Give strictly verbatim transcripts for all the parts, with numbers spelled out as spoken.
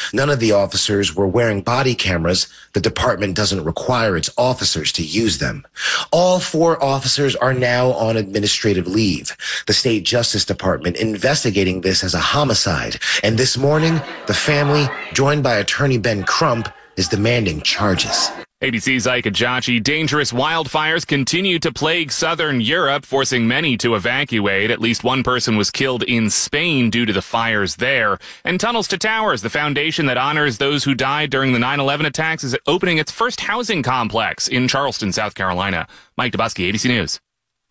None of the officers were wearing body cameras. The department doesn't require its officers to use them. All four officers are now on administrative leave. The state Justice Department investigating this as a homicide. And this morning, the family, joined by attorney Ben Crump, is demanding charges. A B C's Ike Ajachi. Dangerous wildfires continue to plague southern Europe, forcing many to evacuate. At least one person was killed in Spain due to the fires there. And Tunnels to Towers, the foundation that honors those who died during the nine eleven attacks, is opening its first housing complex in Charleston, South Carolina. Mike Dubusky, A B C News.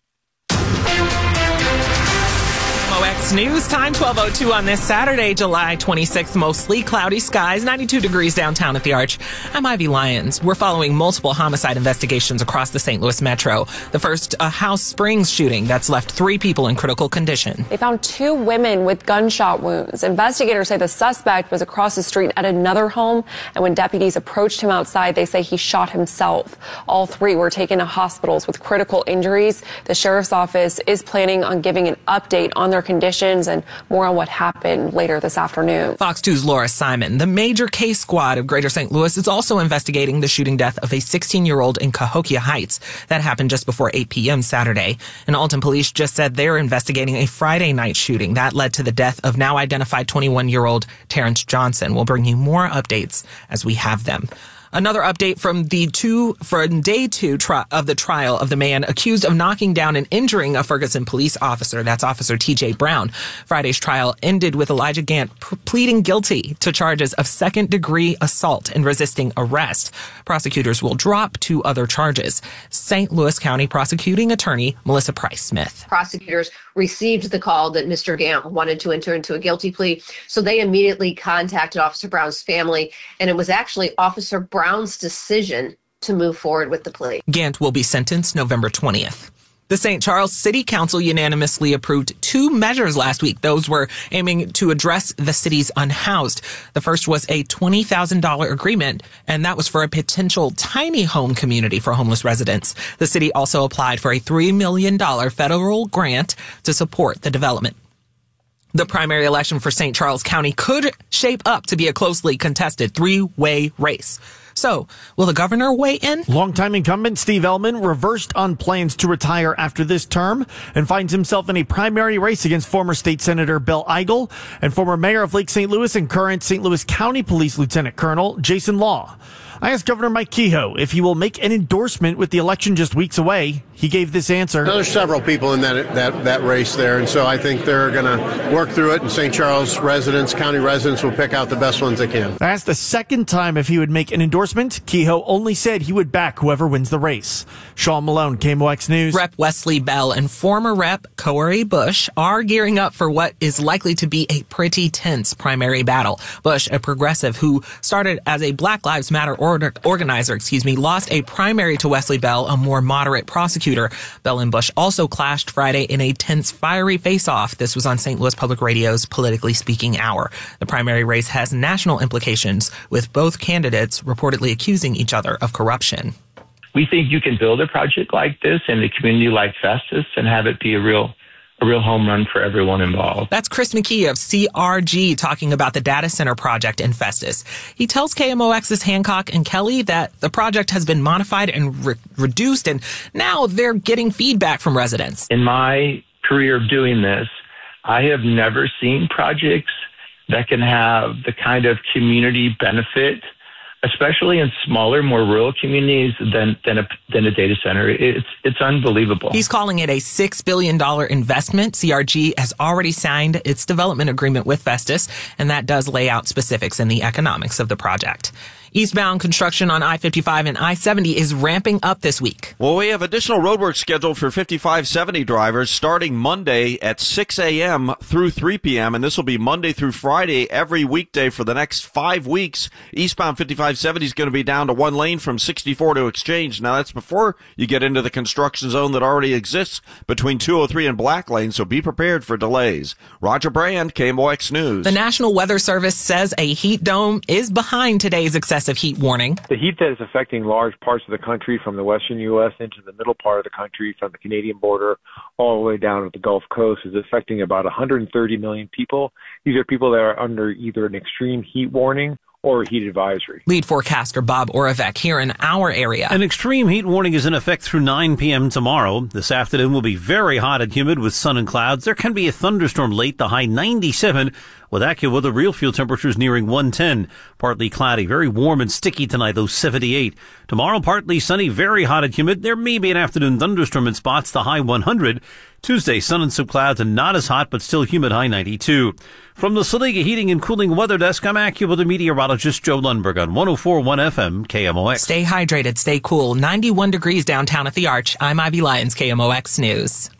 M O X News time, twelve oh two on this Saturday, July twenty-sixth. Mostly cloudy skies, ninety-two degrees downtown at the Arch. I'm Ivy Lyons. We're following multiple homicide investigations across the Saint Louis metro. The first, a House Springs shooting that's left three people in critical condition. They found two women with gunshot wounds. Investigators say the suspect was across the street at another home, and when deputies approached him outside, they say he shot himself. All three were taken to hospitals with critical injuries. The sheriff's office is planning on giving an update on their conditions and more on what happened later this afternoon. Fox two's Laura Simon. The major case squad of Greater Saint Louis is also investigating the shooting death of a sixteen-year-old in Cahokia Heights. That happened just before eight p.m. Saturday. And Alton police just said they're investigating a Friday night shooting that led to the death of now identified twenty-one-year-old Terrence Johnson. We'll bring you more updates as we have them. Another update from the two, from day two tri- of the trial of the man accused of knocking down and injuring a Ferguson police officer. That's Officer T J Brown. Friday's trial ended with Elijah Gant p- pleading guilty to charges of second degree assault and resisting arrest. Prosecutors will drop two other charges. Saint Louis County prosecuting attorney Melissa Price Smith. Prosecutors received the call that Mister Gant wanted to enter into a guilty plea, so they immediately contacted Officer Brown's family, and it was actually Officer Brown's decision to move forward with the plea. Gant will be sentenced November twentieth. The Saint Charles City Council unanimously approved two measures last week. Those were aiming to address the city's unhoused. The first was a twenty thousand dollars agreement, and that was for a potential tiny home community for homeless residents. The city also applied for a three million dollars federal grant to support the development. The primary election for Saint Charles County could shape up to be a closely contested three-way race. So, will the governor weigh in? Longtime incumbent Steve Ellman reversed on plans to retire after this term and finds himself in a primary race against former state senator Bill Eigel and former mayor of Lake Saint Louis and current Saint Louis County Police Lieutenant Colonel Jason Law. I asked Governor Mike Kehoe if he will make an endorsement with the election just weeks away. He gave this answer. There's several people in that that, that race there, and so I think they're going to work through it, and Saint Charles residents, county residents will pick out the best ones they can. I asked the second time if he would make an endorsement. Kehoe only said he would back whoever wins the race. Sean Malone, K M O X News. Rep Wesley Bell and former Rep Corey Bush are gearing up for what is likely to be a pretty tense primary battle. Bush, a progressive who started as a Black Lives Matter order, organizer, excuse me, lost a primary to Wesley Bell, a more moderate prosecutor. Bell and Bush also clashed Friday in a tense, fiery face-off. This was on Saint Louis Public Radio's Politically Speaking Hour. The primary race has national implications, with both candidates reportedly accusing each other of corruption. We think you can build a project like this in a community like Festus and have it be a real a real home run for everyone involved. That's Chris McKee of C R G talking about the data center project in Festus. He tells K M O X's Hancock and Kelly that the project has been modified and re- reduced, and now they're getting feedback from residents. In my career of doing this, I have never seen projects that can have the kind of community benefit, especially in smaller, more rural communities, than than a than a data center. It's it's unbelievable. He's calling it a six billion dollars investment. C R G has already signed its development agreement with Festus, and that does lay out specifics in the economics of the project. Eastbound construction on I fifty-five and I seventy is ramping up this week. Well, we have additional roadwork scheduled for fifty-five seventy drivers starting Monday at six a.m. through three p.m., and this will be Monday through Friday every weekday for the next five weeks. Eastbound fifty-five seventy is going to be down to one lane from sixty-four to Exchange. Now, that's before you get into the construction zone that already exists between two oh three and Black Lane, so be prepared for delays. Roger Brand, K M O X News. The National Weather Service says a heat dome is behind today's excessive heat warning. The heat that is affecting large parts of the country from the western U S into the middle part of the country, from the Canadian border all the way down to the Gulf Coast, is affecting about one hundred thirty million people. These are people that are under either an extreme heat warning or heat advisory. Lead forecaster Bob Oravec here in our area. An extreme heat warning is in effect through nine p.m. tomorrow. This afternoon will be very hot and humid with sun and clouds. There can be a thunderstorm late, the high ninety-seven. With AccuWeather, real fuel temperatures nearing one ten. Partly cloudy, very warm and sticky tonight, though seventy-eight. Tomorrow, partly sunny, very hot and humid. There may be an afternoon thunderstorm in spots, the high one hundred. Tuesday, sun and some clouds and not as hot, but still humid, high ninety-two. From the Saliga Heating and Cooling Weather Desk, I'm AccuWeather meteorologist Joe Lundberg on one oh four point one F M K M O X. Stay hydrated, stay cool. ninety-one degrees downtown at the Arch. I'm Ivy Lyons, K M O X News.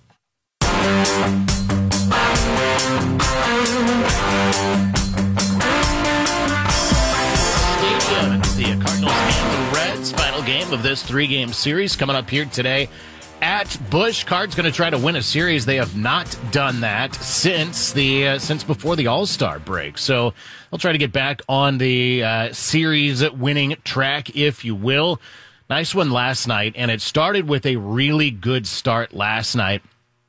The Cardinals and the Reds, final game of this three-game series coming up here today at Busch. Cards going to try to win a series. They have not done that since the uh, since before the All-Star break. So they'll try to get back on the uh, series-winning track, if you will. Nice one last night, and it started with a really good start last night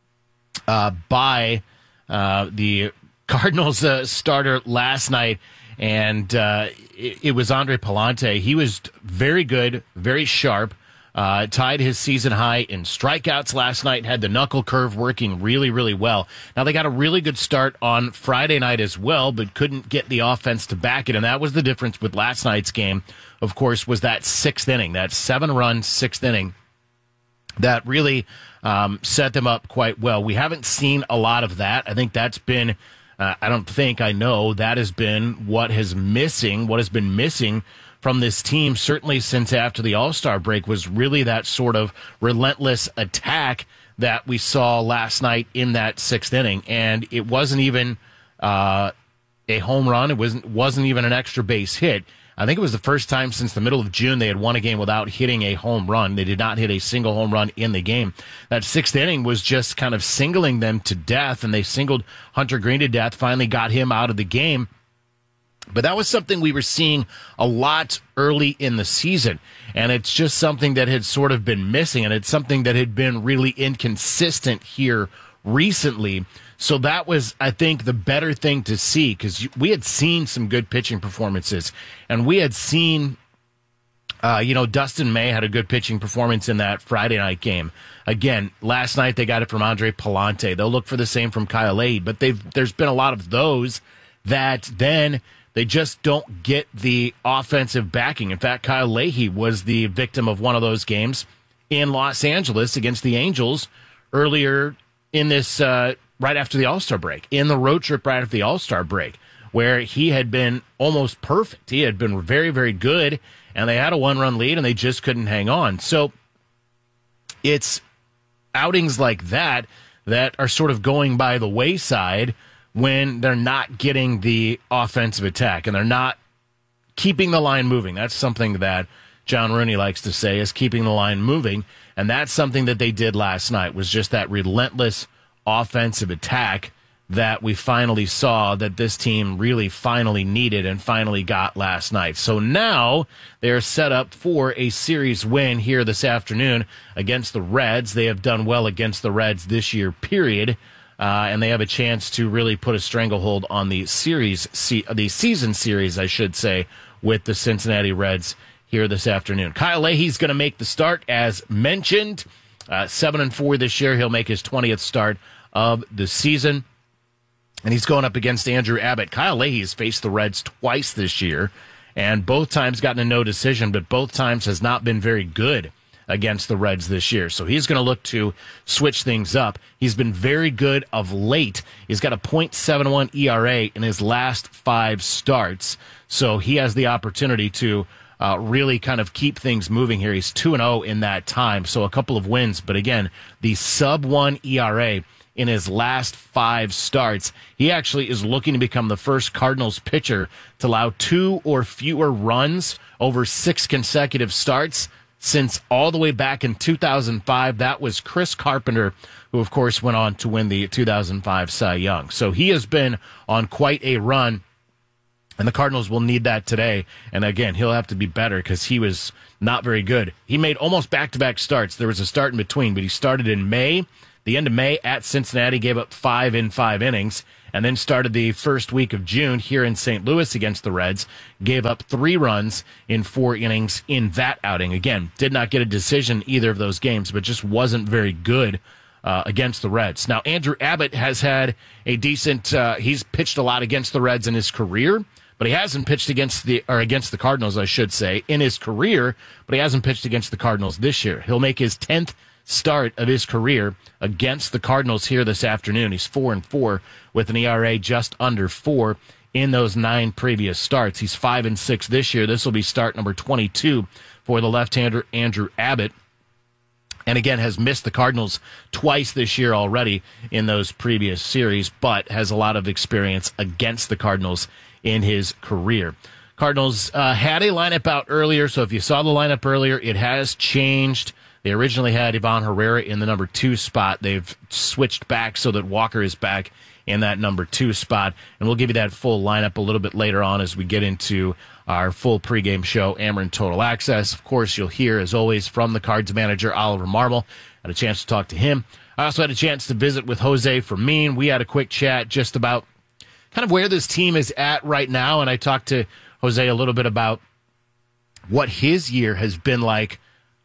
uh, by uh, the Cardinals uh, starter last night. And uh, it, it was Andre Pallante. He was very good, very sharp, uh, tied his season high in strikeouts last night, had the knuckle curve working really, really well. Now, they got a really good start on Friday night as well, but couldn't get the offense to back it. And that was the difference with last night's game, of course, was that sixth inning, that seven-run sixth inning that really um, set them up quite well. We haven't seen a lot of that. I think that's been... Uh, I don't think I know that has been what has missing, what has been missing from this team, certainly since after the All-Star break, was really that sort of relentless attack that we saw last night in that sixth inning. And it wasn't even uh, a home run. It wasn't, wasn't even an extra base hit. I think it was the first time since the middle of June they had won a game without hitting a home run. They did not hit a single home run in the game. That sixth inning was just kind of singling them to death, and they singled Hunter Green to death, finally got him out of the game. But that was something we were seeing a lot early in the season, and it's just something that had sort of been missing, and it's something that had been really inconsistent here recently. So that was, I think, the better thing to see, because we had seen some good pitching performances, and we had seen, uh, you know, Dustin May had a good pitching performance in that Friday night game. Again, last night they got it from Andre Pallante. They'll look for the same from Kyle Leahy, but they've there's been a lot of those that then they just don't get the offensive backing. In fact, Kyle Leahy was the victim of one of those games in Los Angeles against the Angels earlier in this uh right after the All-Star break, in the road trip right after the All-Star break, where he had been almost perfect. He had been very, very good, and they had a one-run lead, and they just couldn't hang on. So it's outings like that that are sort of going by the wayside when they're not getting the offensive attack, and they're not keeping the line moving. That's something that John Rooney likes to say, is keeping the line moving, and that's something that they did last night, was just that relentless offensive attack that we finally saw that this team really finally needed and finally got last night. So now they're set up for a series win here this afternoon against the Reds. They have done well against the Reds this year, period, uh, and they have a chance to really put a stranglehold on the series, the season series, I should say, with the Cincinnati Reds here this afternoon. Kyle Leahy's going to make the start, as mentioned. Uh, seven and four this year. He'll make his twentieth start of the season, and he's going up against Andrew Abbott. Kyle Leahy has faced the Reds twice this year, and both times gotten a no decision, but both times has not been very good against the Reds this year. So he's going to look to switch things up. He's been very good of late. He's got a point seven one E R A in his last five starts, so he has the opportunity to Uh, really kind of keep things moving here. He's two and oh in that time, so a couple of wins. But again, the sub one E R A in his last five starts. He actually is looking to become the first Cardinals pitcher to allow two or fewer runs over six consecutive starts since all the way back in two thousand five. That was Chris Carpenter, who, of course, went on to win the two thousand five Cy Young. So he has been on quite a run, and the Cardinals will need that today. And again, he'll have to be better because he was not very good. He made almost back-to-back starts. There was a start in between, but he started in May, The end of May at Cincinnati, gave up five in five innings, and then started the first week of June here in Saint Louis against the Reds, gave up three runs in four innings in that outing. Again, did not get a decision either of those games, but just wasn't very good uh, against the Reds. Now, Andrew Abbott has had a decent, uh, he's pitched a lot against the Reds in his career, but he hasn't pitched against the, or against the Cardinals, I should say, in his career, but he hasn't pitched against the Cardinals this year. He'll make his tenth start of his career against the Cardinals here this afternoon. He's four and four with an E R A just under four in those nine previous starts. He's five and six this year. This will be start number twenty-two for the left-hander Andrew Abbott. And again, has missed the Cardinals twice this year already in those previous series, but has a lot of experience against the Cardinals in his career. Cardinals uh, had a lineup out earlier, so if you saw the lineup earlier, it has changed. They originally had Ivan Herrera in the number two spot. They've switched back so that Walker is back in that number two spot. And we'll give you that full lineup a little bit later on as we get into our full pregame show, Ameren Total Access. Of course, you'll hear, as always, from the Cards manager, Oliver Marmol. Had a chance to talk to him. I also had a chance to visit with Jose Fermin. We had a quick chat just about kind of where this team is at right now. And I talked to Jose a little bit about what his year has been like.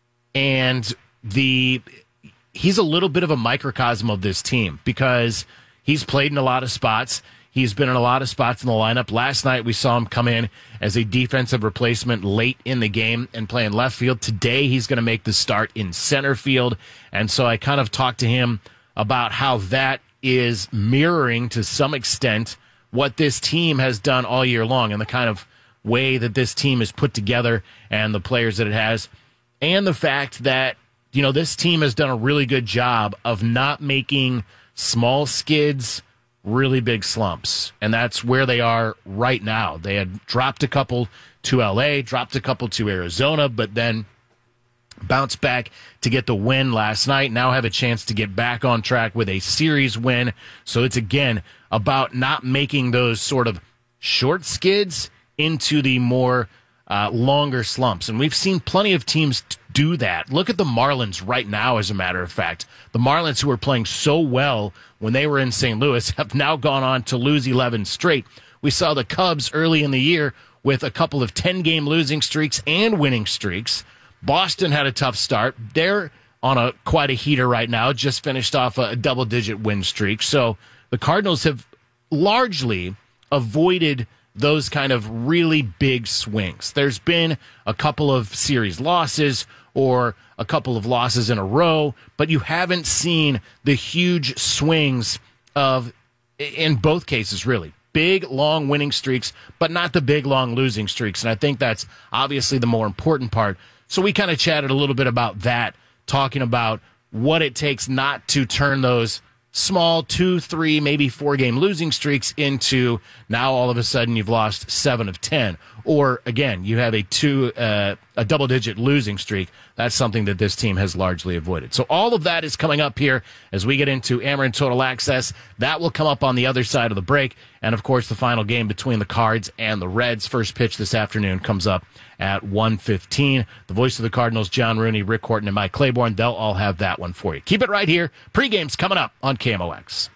And the he's a little bit of a microcosm of this team because he's played in a lot of spots. He's been in a lot of spots in the lineup. Last night we saw him come in as a defensive replacement late in the game and play in left field. Today he's going to make the start in center field. And so I kind of talked to him about how that is mirroring to some extent what this team has done all year long and the kind of way that this team is put together and the players that it has. And the fact that, you know, this team has done a really good job of not making small skids really big slumps. And that's where they are right now. They had dropped a couple to L A, dropped a couple to Arizona, but then bounced back to get the win last night. Now have a chance to get back on track with a series win. So it's, again, about not making those sort of short skids into the more Uh, longer slumps. And we've seen plenty of teams t- do that. Look at the Marlins right now, as a matter of fact. The Marlins, who were playing so well when they were in Saint Louis, have now gone on to lose eleven straight. We saw the Cubs early in the year with a couple of ten-game losing streaks and winning streaks. Boston had a tough start. They're on a quite a heater right now, just finished off a double-digit win streak. So the Cardinals have largely avoided those kind of really big swings. There's been a couple of series losses or a couple of losses in a row, but you haven't seen the huge swings of, in both cases, really. Big, long winning streaks, but not the big, long losing streaks. And I think that's obviously the more important part. So we kind of chatted a little bit about that, talking about what it takes not to turn those small two, three, maybe four-game losing streaks into now all of a sudden you've lost seven of ten. Or, again, you have a two, uh, a double-digit losing streak. That's something that this team has largely avoided. So all of that is coming up here as we get into Ameren Total Access. That will come up on the other side of the break. And, of course, the final game between the Cards and the Reds. First pitch this afternoon comes up at one fifteen. The voice of the Cardinals, John Rooney, Rick Horton, and Mike Claiborne, they'll all have that one for you. Keep it right here. Pre-game's coming up on K M O X.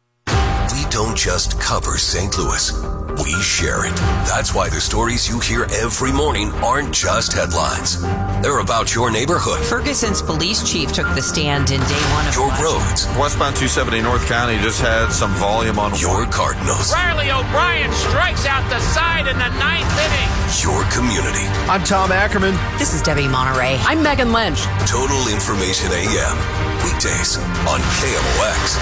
We don't just cover Saint Louis. We share it. That's why the stories you hear every morning aren't just headlines. They're about your neighborhood. Ferguson's police chief took the stand in day one of your roads. Westbound two seventy North County just had some volume on your Cardinals. Riley O'Brien strikes out the side in the ninth inning. Your community. I'm Tom Ackerman. This is Debbie Monterey. I'm Megan Lynch. Total Information A M. Weekdays on K M O X.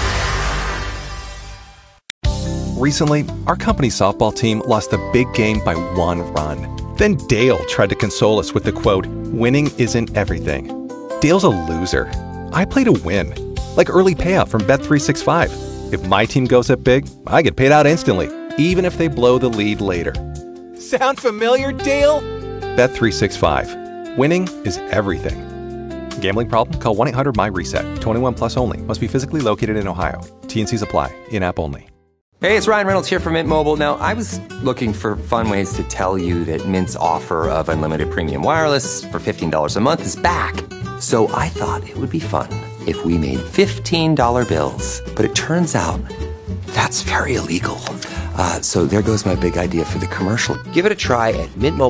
Recently, our company's softball team lost a big game by one run. Then Dale tried to console us with the quote, "Winning isn't everything." Dale's a loser. I play to win. Like early payout from Bet three sixty-five. If my team goes up big, I get paid out instantly, even if they blow the lead later. Sound familiar, Dale? Bet three sixty-five. Winning is everything. Gambling problem? Call one eight hundred M Y reset. twenty-one plus only. Must be physically located in Ohio. T and C's apply. In-app only. Hey, it's Ryan Reynolds here from Mint Mobile. Now, I was looking for fun ways to tell you that Mint's offer of unlimited premium wireless for fifteen dollars a month is back. So I thought it would be fun if we made fifteen dollar bills. But it turns out that's very illegal. Uh, so there goes my big idea for the commercial. Give it a try at Mint Mobile.